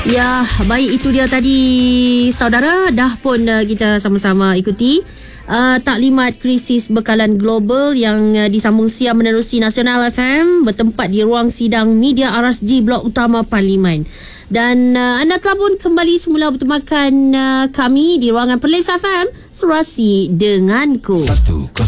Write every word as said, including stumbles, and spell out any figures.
Ya, baik, itu dia tadi saudara. Dah pun uh, kita sama-sama ikuti uh, taklimat krisis bekalan global yang uh, disambung siar menerusi Nasional F M bertempat di ruang sidang media R S G Blok Utama Parlimen. Dan uh, anda telah pun kembali semula bertemakan uh, kami di ruangan Perlis F M, Serasi Denganku. Satu,